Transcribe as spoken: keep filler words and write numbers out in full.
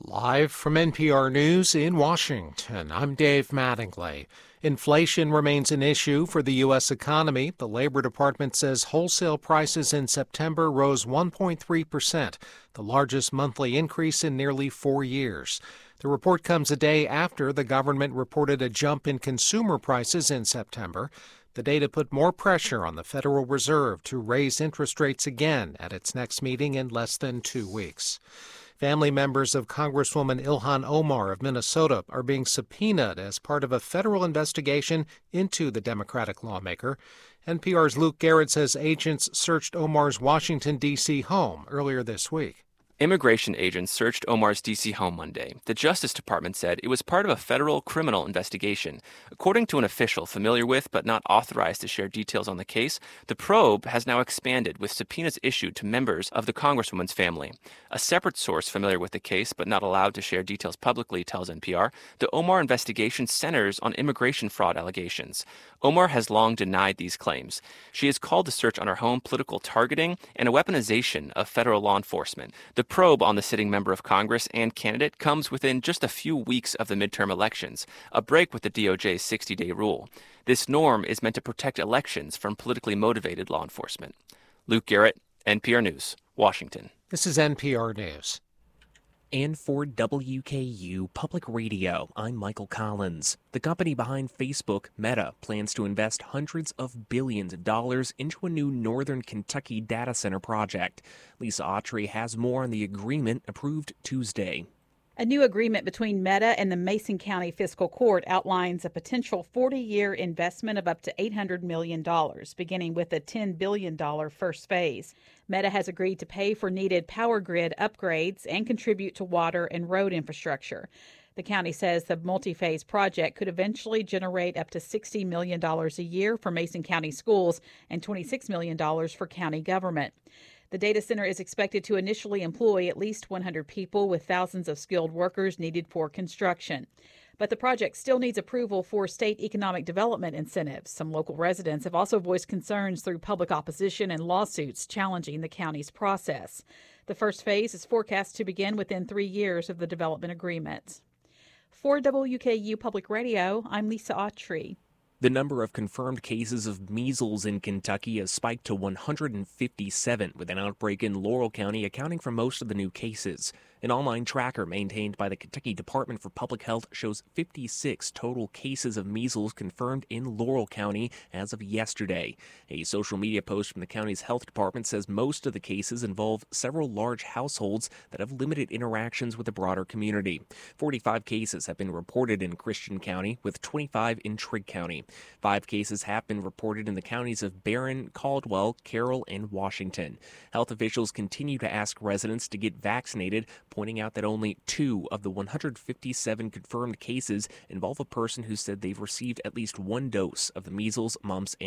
Live from N P R News in Washington, I'm Dave Mattingly. Inflation remains an issue for the U S economy. The Labor Department says wholesale prices in September rose one point three percent, the largest monthly increase in nearly four years. The report comes a day after the government reported a jump in consumer prices in September. The data put more pressure on the Federal Reserve to raise interest rates again at its next meeting in less than two weeks. Family members of Congresswoman Ilhan Omar of Minnesota are being subpoenaed as part of a federal investigation into the Democratic lawmaker. N P R's Luke Garrett says agents searched Omar's Washington, D C home earlier this week. Immigration agents searched Omar's D C home Monday. The Justice Department said it was part of a federal criminal investigation. According to an official familiar with but not authorized to share details on the case, the probe has now expanded with subpoenas issued to members of the Congresswoman's family. A separate source familiar with the case but not allowed to share details publicly tells N P R the Omar investigation centers on immigration fraud allegations. Omar has long denied these claims. She has called the search on her home political targeting and a weaponization of federal law enforcement. The probe on the sitting member of Congress and candidate comes within just a few weeks of the midterm elections, a break with the D O J's sixty-day rule. This norm is meant to protect elections from politically motivated law enforcement. Luke Garrett, N P R News, Washington. This is N P R News. And for W K U Public Radio, I'm Michael Collins. The company behind Facebook, Meta, plans to invest hundreds of billions of dollars into a new Northern Kentucky data center project. Lisa Autry has more on the agreement approved Tuesday. A new agreement between Meta and the Mason County Fiscal Court outlines a potential forty-year investment of up to eight hundred million dollars, beginning with a ten billion dollars first phase. Meta has agreed to pay for needed power grid upgrades and contribute to water and road infrastructure. The county says the multi-phase project could eventually generate up to sixty million dollars a year for Mason County schools and twenty-six million dollars for county government. The data center is expected to initially employ at least one hundred people with thousands of skilled workers needed for construction. But the project still needs approval for state economic development incentives. Some local residents have also voiced concerns through public opposition and lawsuits challenging the county's process. The first phase is forecast to begin within three years of the development agreement. For W K U Public Radio, I'm Lisa Autry. The number of confirmed cases of measles in Kentucky has spiked to one hundred fifty-seven, with an outbreak in Laurel County accounting for most of the new cases. An online tracker maintained by the Kentucky Department for Public Health shows fifty-six total cases of measles confirmed in Laurel County as of yesterday. A social media post from the county's health department says most of the cases involve several large households that have limited interactions with the broader community. forty-five cases have been reported in Christian County, with twenty-five in Trigg County. Five cases have been reported in the counties of Barron, Caldwell, Carroll, and Washington. Health officials continue to ask residents to get vaccinated, pointing out that only two of the one hundred fifty-seven confirmed cases involve a person who said they've received at least one dose of the measles, mumps, and